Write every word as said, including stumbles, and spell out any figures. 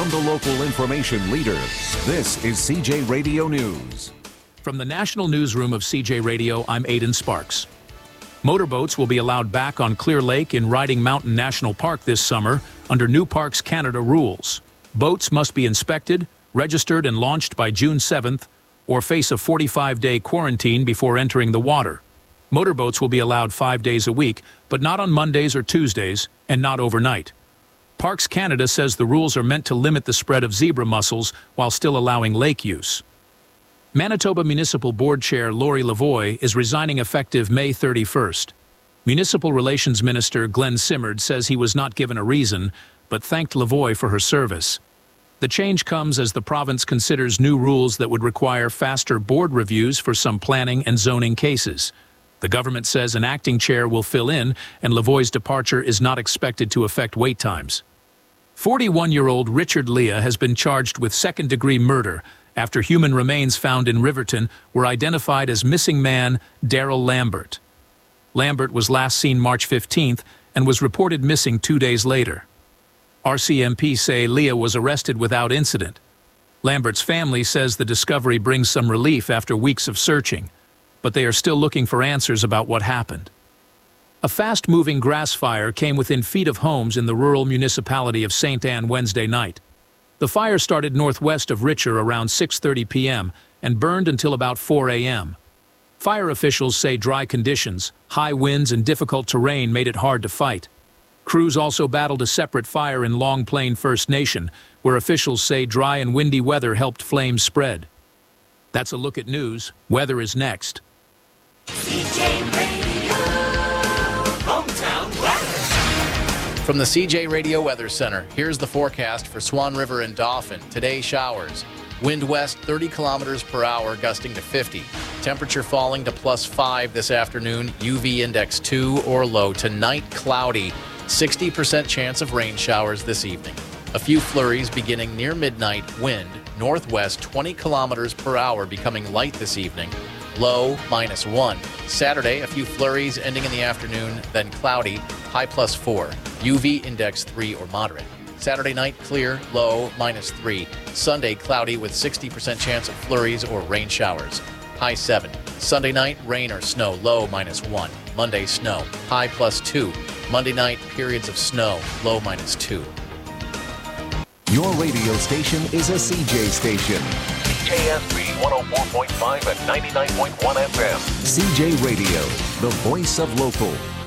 From the local information leader, this is C J Radio News. From the National Newsroom of C J Radio, I'm Aidan Sparks. Motorboats will be allowed back on Clear Lake in Riding Mountain National Park this summer under new Parks Canada rules. Boats must be inspected, registered, and launched by June seventh, or face a forty-five day quarantine before entering the water. Motorboats will be allowed five days a week, but not on Mondays or Tuesdays, and not overnight. Parks Canada says the rules are meant to limit the spread of zebra mussels while still allowing lake use. Manitoba Municipal Board Chair Lori Lavoie is resigning effective May thirty-first. Municipal Relations Minister Glenn Simard says he was not given a reason, but thanked Lavoie for her service. The change comes as the province considers new rules that would require faster board reviews for some planning and zoning cases. The government says an acting chair will fill in, and Lavoie's departure is not expected to affect wait times. forty-one-year-old Richard Leah has been charged with second-degree murder after human remains found in Riverton were identified as missing man Daryl Lambert. Lambert was last seen March fifteenth and was reported missing two days later. R C M P say Leah was arrested without incident. Lambert's family says the discovery brings some relief after weeks of searching, but they are still looking for answers about what happened. A fast-moving grass fire came within feet of homes in the rural municipality of Saint Anne Wednesday night. The fire started northwest of Richer around six thirty p m and burned until about four a m Fire officials say dry conditions, high winds, and difficult terrain made it hard to fight. Crews also battled a separate fire in Long Plain First Nation, where officials say dry and windy weather helped flames spread. That's a look at news. Weather is next. C J Radio, hometown weather. From the C J Radio Weather Center, here's the forecast for Swan River and Dauphin. Today, showers. Wind west thirty kilometers per hour, gusting to fifty. Temperature falling to plus five this afternoon. U V index two or low. Tonight, cloudy. sixty percent chance of rain showers this evening. A few flurries beginning near midnight. Wind northwest twenty kilometers per hour, becoming light this evening. Low minus one. Saturday, a few flurries ending in the afternoon, then cloudy, high plus four. U V index three or moderate. Saturday night, clear, low minus three. Sunday, cloudy with sixty percent chance of flurries or rain showers, high seven. Sunday night, rain or snow, low minus one. Monday, snow, high plus two. Monday night, periods of snow, low minus two. Your radio station is a C J station. K S B one oh four point five and ninety-nine point one F M. C J Radio, the voice of local.